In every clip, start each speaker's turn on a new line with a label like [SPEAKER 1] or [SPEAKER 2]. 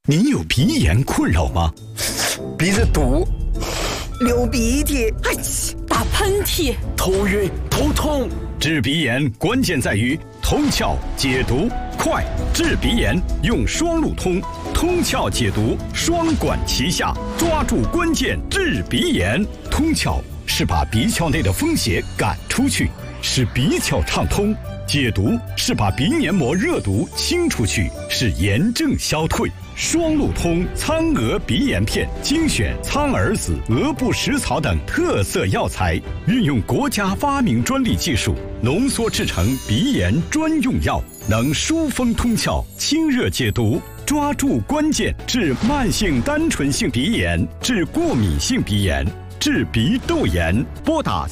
[SPEAKER 1] 你有鼻炎困扰吗？
[SPEAKER 2] 鼻子堵，流鼻涕，
[SPEAKER 3] 打喷嚏，
[SPEAKER 2] 头晕头痛。
[SPEAKER 1] 治鼻炎关键在于通窍解毒快，治鼻炎用双路通，通窍解毒双管齐下，抓住关键治鼻炎。通窍是把鼻窍内的风邪赶出去，使鼻窍畅通；解毒是把鼻黏膜热毒清出去，使炎症消退。双路通苍鹅鼻炎片精选苍耳子、鹅不食草等特色药材，运用国家发明专利技术浓缩制成鼻炎专用药，能疏风通窍、清热解毒，抓住关键治慢性单纯性鼻炎、治过敏性鼻炎、治鼻窦炎。拨打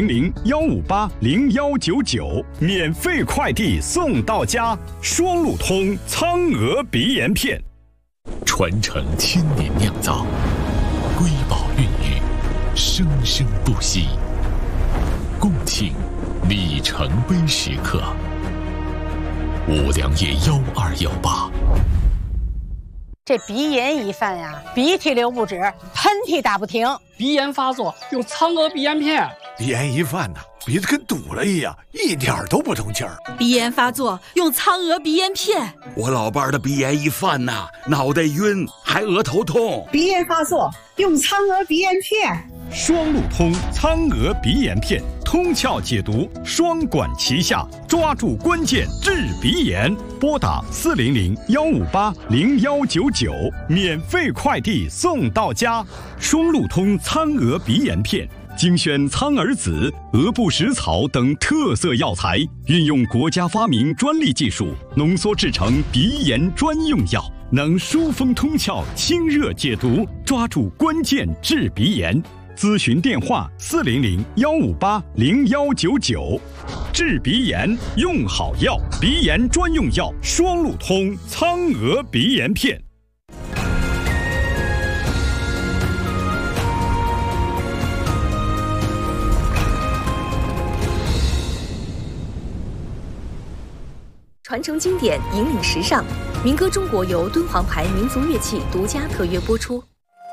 [SPEAKER 1] 400-158-0199，免费快递送到家。双路通苍鹅鼻炎片。
[SPEAKER 4] 传承千年酿造，瑰宝孕育，生生不息。共庆里程碑时刻。五粮液1218。
[SPEAKER 3] 这鼻炎一犯呀，鼻涕流不止，喷嚏打不停。
[SPEAKER 5] 鼻炎发作用苍鹅鼻炎片。
[SPEAKER 6] 鼻炎一犯呢，鼻子跟堵了一样，一点都不通气儿。
[SPEAKER 7] 鼻炎发作用苍鹅鼻炎片。
[SPEAKER 8] 我老伴儿的鼻炎一犯呐，脑袋晕，还额头痛。
[SPEAKER 9] 鼻炎发作用苍鹅鼻炎片。
[SPEAKER 1] 双路通苍鹅鼻炎片，通窍解毒双管齐下，抓住关键治鼻炎。拨打400-158-0199，免费快递送到家。双路通苍鹅鼻炎片精选苍耳子、鹅不食草等特色药材，运用国家发明专利技术浓缩制成鼻炎专用药，能疏风通窍、清热解毒，抓住关键治鼻炎。咨询电话400-158-0199。治鼻炎用好药，鼻炎专用药双路通苍鹅鼻炎片。
[SPEAKER 10] 传承经典，引领时尚，民歌中国由敦煌牌民族乐器独家特约播出。